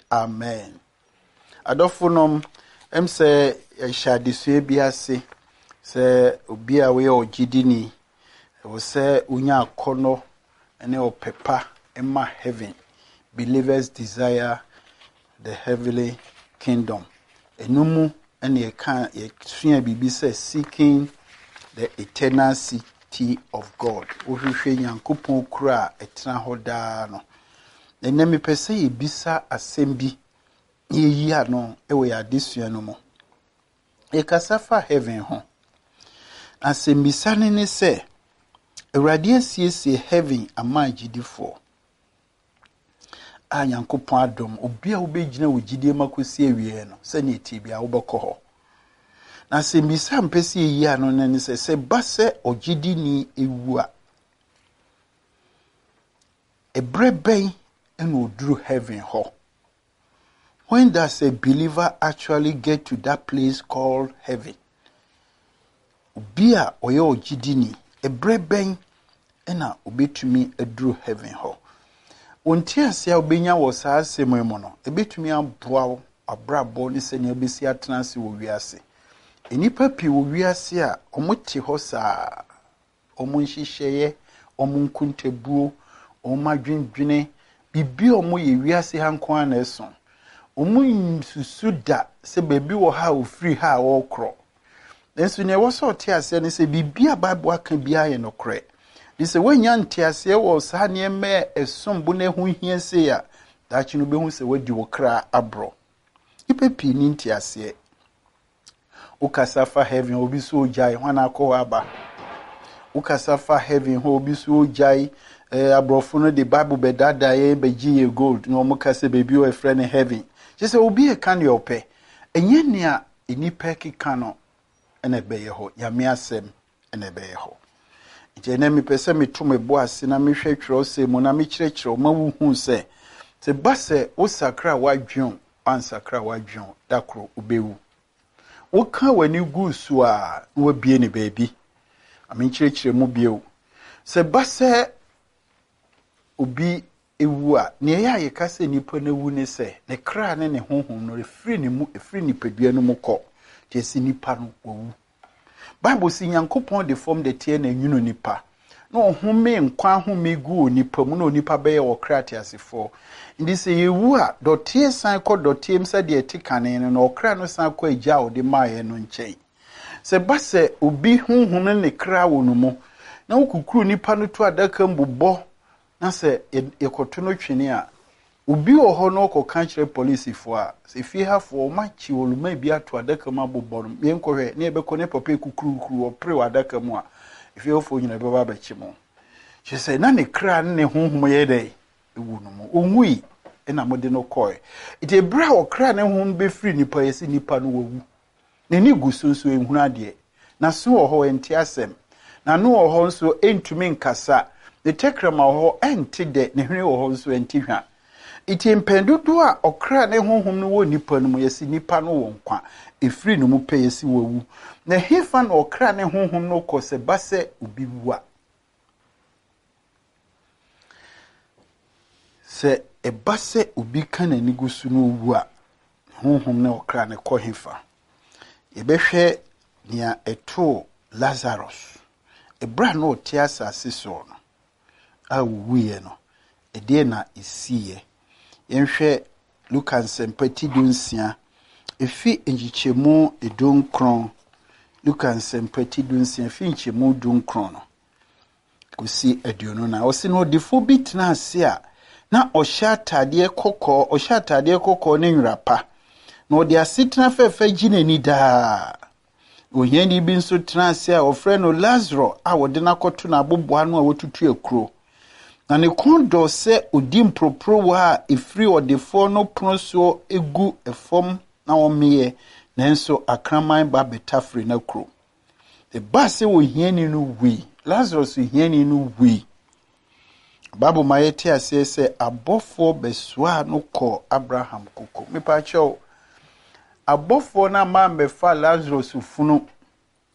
Amen. Adofunom say shadiswe biase se obia we ogidini we say unya kono ene opepa emma heaven. Believers desire the heavenly kingdom. Enumu ene ye kan ye sua bibi say seeking the eternal city of God. Ohwehwe Nyankopon kura etena hoda no. Enemi pese ye bisa asembi ye ano ewe ya disua no mo. E kasafa heaven ho. Asembisa ne se Awurade asiesie heaven ama gidifo. A Nyankopon adom obi a wobegyina wogidie makosi awie no se ne tibia wobekọ ho. Na asembisa mpese ye ano ne se base ogidini ewu a ebreben eno oduru heaven ho. When does a believer actually get to that place called heaven? Obia oye ogidini ebreben ena obetumi aduru heaven ho. Onti ase a obenya wo saa asemu mu no ebetumi aboa wo abrabo ne se ne obesi atenase wo wiase. Enipa pi wo wiase a omote ho saa omonhihye omonkuntebuo omadwendwene bibi omo ye wiase hanko ana eso. Omun susuda se bebi wo ha ofiri ha wo kro. Enso ne wo so te ase ne se bibi a Bible aka bia ye no kre. Dise wanya nte ase wo sa ne me esombo ne ho hia se ya da chi no behu se wadi wo kra abro. Ipepi ni nte ase. Ukasafa heaven obi so ojai hwana akọ aba. Ukasafa heaven ho obi so ojai abrofo no the Bible bedada ye beji ye gold no mukase bebi o friend heaven. Je se obi e kan ye ope. Enye nea enipa kika no ene beye ho. Yame asem ene beye ho. Je na mi pese mi to me bo ase na mi hwe twero se mo na mi kyerɛkyerɛ o ma wu hu se base o sakra wadwon ansakra wadwon dakro obewu. Wo kan wani gu so a wo bie ne baabi. Ami kyerɛkyerɛ mu bio. Se base obi ewu a ne ya ye kase nipa na wu ne se ne kra ne ne honhom no efiri ne mu efiri nipadua no mu kɔ te si nipa no wu. Bible si Nyankopon de form de tie na nwunu nipa na ohome nkwa home gu nipa mu na onipa bɛyɛ wɔ kra te asefo ndi se yewu a dɔtie san kɔ dɔtie msa de etikane no na ɔkra no san kɔ agya o de maaye no nkyɛn se base obi honhom ne kra wɔ no mu na okukuru nipa no to adaka mbobɔ na se ekoto no twene a obi wɔ hɔ no kɔ kan kyerɛ police fo a se fie hafo ma chi oluma bi ato adaka ma bobɔ no me nkɔhwɛ ne ebekɔ ne papa kukuru opre wa adaka mu a fie hafo nyina bɛba bɛkye mo she say na ne kra ne honhom yɛ dɛ ewu no mu onwui na mode no kɔe ite bra wɔ kra ne honhom be free nipa yɛsi nipa no wawu ne ni gu so ehunu ade na so wɔ hɔ enti asɛm na no wɔ hɔ nso entumi nkasa ne tekrama wɔ hɔ enti de ne hwene wɔ hɔ nso enti hwa iti mpendudu a okra ne honhom no wɔ nipa no mu yesi nipa no wɔ nkwa efiri no mu pɛ yesi wawu na hefa na okra ne honhom no kɔ se base obi wa se ebase obi kan ani gusu no wu a honhom ne okra ne kɔ hefa ebehwɛ nia eto Lazarus ebra no te asase so no a wuye no ede na isiye yenhwɛ Lukas sempati dunsia efi enjichemu edunkron Lukas sempati dunsia efi enjichemu dunkron no kusi aduonu na osi no defo bitna ase a na ɔhyɛ atade kɔkɔɔ ne nwrapa na ɔde asetena fɛfɛ ginani daa ohiani bi nso tena ase a ɔfrɛ no Lazarus a wɔde nakɔto na aboboa no a wɔtutu akuro na ne kondo se odi mpropro wa efiri odefo no pono so egu efom na omeye nanso akraman ba betafre na kro the base wo hiani no wi Lazarus hiani no wi Bible mayete ase se abofo beswa no kɔ Abraham koko me pa cho abofo na ma mbefa Lazarus funu